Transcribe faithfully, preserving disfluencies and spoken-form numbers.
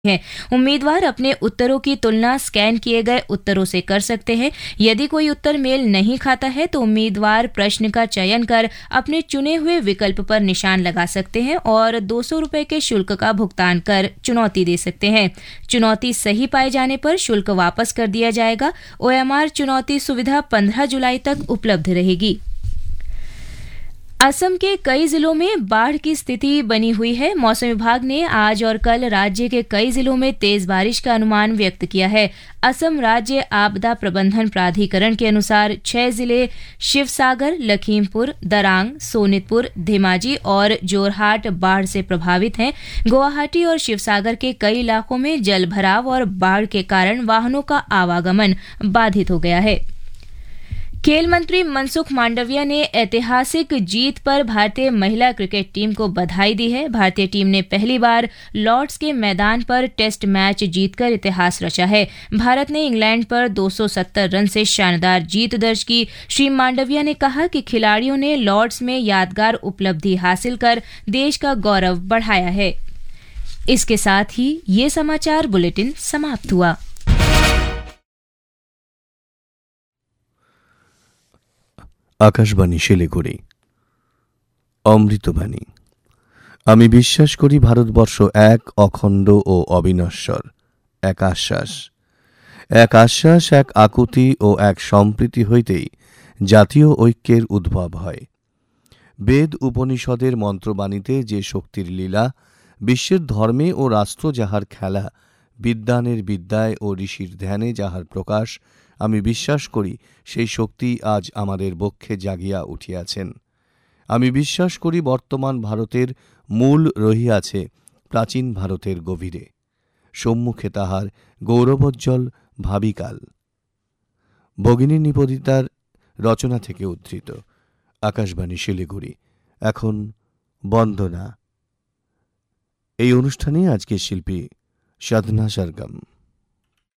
हैं। उम्मीदवार अपने उत्तरों की तुलना स्कैन किए गए उत्तरों से कर सकते हैं। यदि कोई उत्तर मेल नहीं खाता है तो उम्मीदवार प्रश्न का चयन कर अपने चुने हुए विकल्प पर निशान लगा सकते हैं और दो सौ रुपए के शुल्क का भुगतान कर चुनौती दे सकते हैं। चुनौती सही पाए जाने पर शुल्क वापस कर दिया जाएगा। ओएमआर चुनौती सुविधा पंद्रह जुलाई तक उपलब्ध रहेगी। असम के कई जिलों में बाढ़ की स्थिति बनी हुई है। मौसम विभाग ने आज और कल राज्य के कई जिलों में तेज बारिश का अनुमान व्यक्त किया है। असम राज्य आपदा प्रबंधन प्राधिकरण के अनुसार छह जिले शिवसागर, लखीमपुर, दरांग, सोनितपुर, धेमाजी और जोरहाट बाढ़ से प्रभावित हैं। गुवाहाटी और शिवसागर के कई इलाकों में जलभराव और बाढ़ के कारण वाहनों का आवागमन बाधित हो गया है। खेल मंत्री मनसुख मांडविया ने ऐतिहासिक जीत पर भारतीय महिला क्रिकेट टीम को बधाई दी है। भारतीय टीम ने पहली बार लॉर्ड्स के मैदान पर टेस्ट मैच जीतकर इतिहास रचा है। भारत ने इंग्लैंड पर दो सौ सत्तर रन से शानदार जीत दर्ज की। श्री मांडविया ने कहा कि खिलाड़ियों ने लॉर्ड्स में यादगार उपलब्धि हासिल कर देश का गौरव बढ़ाया है। इसके साथ ही ये समाचार बुलेटिन समाप्त हुआ। আকাশবাণী শিলিগুড়ি। অমৃতবাণী। আমি বিশ্বাস করি ভারতবর্ষ এক, অখণ্ড ও অবিনশ্বর। এক আশ্বাস এক আশ্বাস এক আকুতি ও এক সম্প্রীতি হইতেই জাতীয় ঐক্যের উদ্ভব হয়। বেদ উপনিষদের মন্ত্রবাণীতে যে শক্তির লীলা, বিশ্বের ধর্মে ও রাষ্ট্র যাহার খেলা, বিদ্বানের বিদ্যায় ও ঋষির ধ্যানে যাহার প্রকাশ, আমি বিশ্বাস করি সেই শক্তি আজ আমাদের বক্ষে জাগিয়া উঠিয়াছেন। আমি বিশ্বাস করি বর্তমান ভারতের মূল রহিয়াছে প্রাচীন ভারতের গভীরে, সম্মুখে তাহার গৌরবোজ্জ্বল ভাবিকাল। ভগিনী নিবেদিতার রচনা থেকে উদ্ধৃত। আকাশবাণী শিলিগুড়ি। এখন বন্দনা। এই অনুষ্ঠানে আজকের শিল্পী সাধনা সরগম।